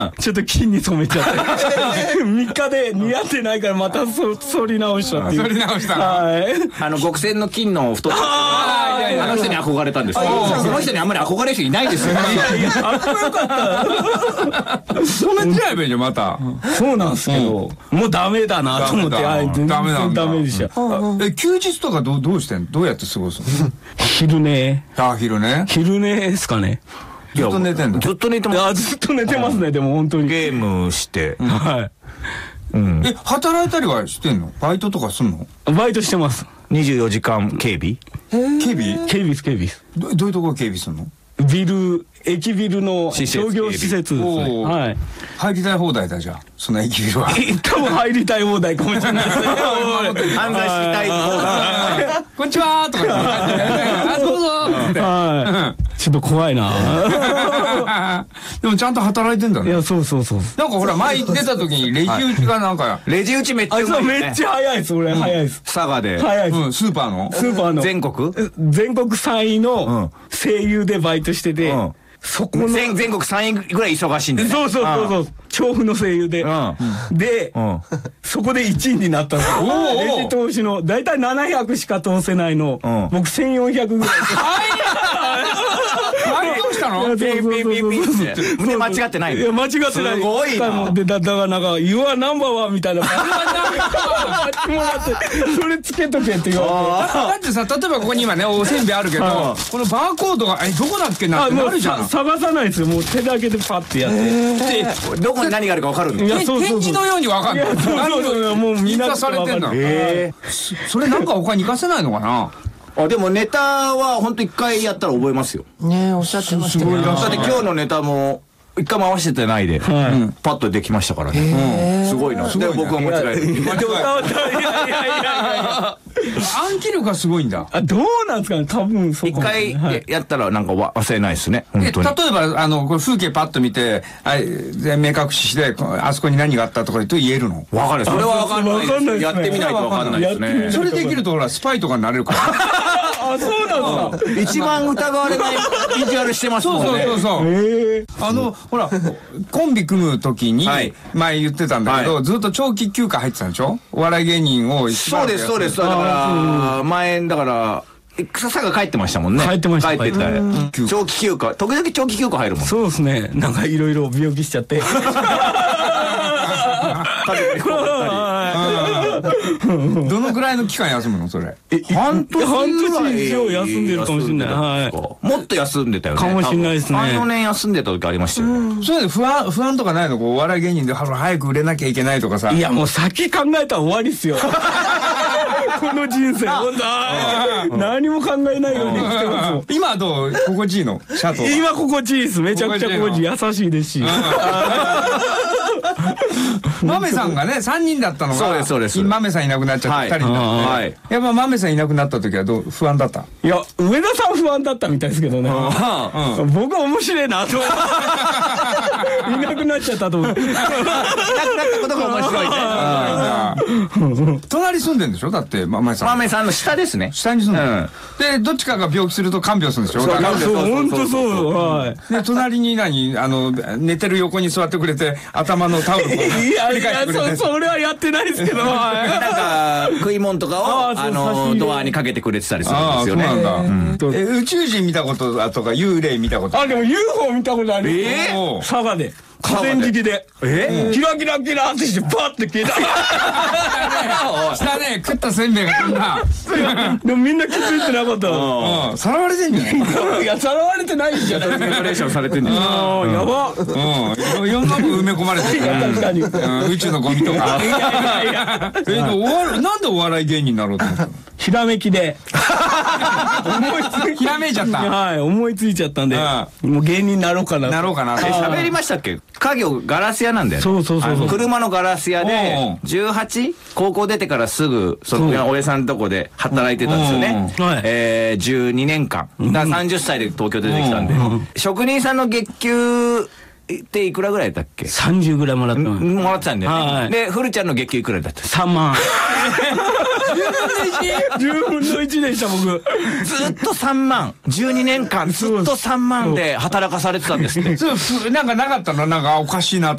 ちょっと金に染めちゃって3日で似合ってないからまた剃り直したっていう。 剃り直したの。 はい。 極戦の金の太あの人に憧れたんです。その人にあんまり憧れる人いないですよ。 いや、かっこよかった。 染めちゃえばいいじゃん、また。 そうなんですけど、もうダメだなと思って、全ダメなんだ。 然ダメでした。 休日とかどうしてんの？どうやって過ごすの？ 昼寝。 昼寝？ 昼寝ですかね。 ずっと寝てんの？ ずっと寝てます。 ずっと寝てますね、でも本当に。 ゲームして。 はい。 働いたりはしてんの？バイトとかすんの？ バイトしてます。 24時間警備？ 警備？ 警備です、警備です。 どういうところ警備すんの？ 駅ビルの商業施設ですね。はい。 入りたい放題だじゃん。その駅ビルは。 多分入りたい放題かもしれないですね。 犯罪したい放題。 こんにちはとか。どうぞ。 はい。ちょっと怖いな。 でもちゃんと働いてんだね。 いや、そう。 なんかほら前出た時にレジ打ちがなんか。 レジ打ちめっちゃうまいね。 めっちゃ早いです。俺早いです。 佐賀で。 早いです。 スーパーの。 全国 3位の声優でバイトしてて。そこの全国3位ぐらい忙しいんだよね。 そう調布の声優ででそこで1位になったんですよ。レジ通しのだいたい700しか通せないの僕1400ぐらい。 どうしたの？ 胸間違ってない。 いや間違ってない。すごいな。 でだからなんか「You are number one」みたいな感じもらってそれつけとけって言われて。 だってさ、例えばここに今ねおせんべいあるけどこのバーコードがどこだっけなってなるじゃん。 探さないですよ。もう手だけでパッてやって。 どこに何があるか分かるの？ 展示のように分かるの。 そうもうみんなされてんだ。それなんか他に活かせないのかな？ でもネタは本当一回やったら覚えますよ。 ね、おっしゃってましたね。 だって今日のネタも一回も合わせてないでパッとできましたからね。すごいな。で僕は間違えた。 暗記力がすごいんだ。 どうなんですかね。多分そう。 一回やったらなんか忘れないですね。本当に。 例えばこれ風景パッと見て目隠ししてあそこに何があったとか言うと言えるの？ 分かる。それは分かんない。やってみないと分かんないですね。 それできるとほらスパイとかになれるから。 あ、そうなんですか。 一番疑われないビジュアルしてますもんね。 そう。ほらコンビ組む時に前言ってたんだけどずっと長期休暇入ってたんでしょ？お笑い芸人を。 そうです。だから前だから佐賀帰ってましたもんね。 帰ってました。 帰ってた。長期休暇時々長期休暇入るもん。 そうですね。なんかいろいろ病気しちゃって。 どのぐらいの期間休むのそれ？ 半年以上休んでるかもしれない。 もっと休んでたよね。 かもしれないですね。 3、4年休んでた時ありましたよね。 それで不安とかないの？お笑い芸人で早く売れなきゃいけないとかさ。 いやもう先考えたら終わりっすよ。この人生何も考えないように生きてます。 今はどう？心地いいの？シャトー。 今心地いいです。めちゃくちゃ心地いい。優しいですし。 マメさんがね3人だったのがそうです。 マメさんいなくなっちゃって2人になってやっぱマメさんいなくなった時は不安だった？ いや上田さん不安だったみたいですけどね。僕は面白いなと。いなくなっちゃったと思って。いなくなったことが面白いね。 隣住んでんでしょ？だってマメさん。 マメさんの下ですね。 下に住んでる。でどっちかが病気すると看病するんでしょ？ 本当そう。 で隣に寝てる横に座ってくれて頭のタオルをいやそれはやってないですけど。 なんか食い物とかをドアにかけてくれてたりするんですよね。 そうなんだ。宇宙人見たことだとか幽霊見たこと？ でも UFO 見たことある。佐賀で。河川敷でキラキラキラってしてパッて消えた。 したね食ったせんべいが飛んだ。 でもみんな気づいてなかった。 さらわれてんじゃない？ いやさらわれてないんじゃない。 デコレーションされてんですよ。 やば。 いろんなも埋め込まれてる。 確かに。 宇宙のゴミとか。なんでお笑い芸人になろうと思ったの？ ひらめきで。 ひらめいちゃった。 はい、思いついちゃったんでもう芸人になろうかな。 喋りましたっけ？家業ガラス屋なんだよ。 そう。 車のガラス屋で18高校出てからすぐそのおやさんのとこで働いてたんですよね。12年間だから30歳で東京出てきたんで職人さんの月給っていくらぐらいだっけ ？30ぐらいもらってたんだよね。で古ちゃんの月給いくらだった？ 3万。10分の1でした僕。 ずっと3万12年間ずっと3万で働かされてたんですって。 なんかなかったの？なんかおかしいなと